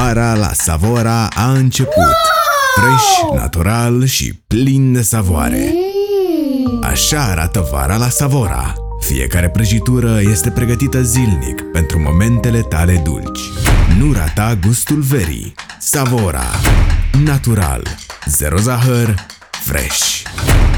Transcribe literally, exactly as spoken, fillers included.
Vara la Savora a început. Fresh, natural și plin de savoare. Așa arată vara la Savora. Fiecare prăjitură este pregătită zilnic pentru momentele tale dulci. Nu rata gustul verii. Savora. Natural. Zero zahăr. Fresh.